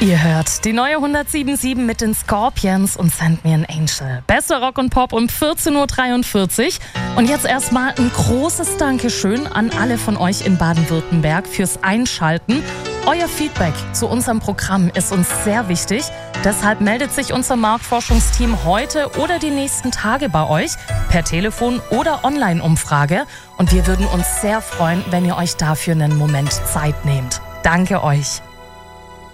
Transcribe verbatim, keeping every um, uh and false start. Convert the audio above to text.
Ihr hört die neue hundertsieben Komma sieben mit den Scorpions und Send Me an Angel. Bester Rock und Pop um vierzehn Uhr dreiundvierzig. Und jetzt erstmal ein großes Dankeschön an alle von euch in Baden-Württemberg fürs Einschalten. Euer Feedback zu unserem Programm ist uns sehr wichtig. Deshalb meldet sich unser Marktforschungsteam heute oder die nächsten Tage bei euch per Telefon oder Online-Umfrage. Und wir würden uns sehr freuen, wenn ihr euch dafür einen Moment Zeit nehmt. Danke euch.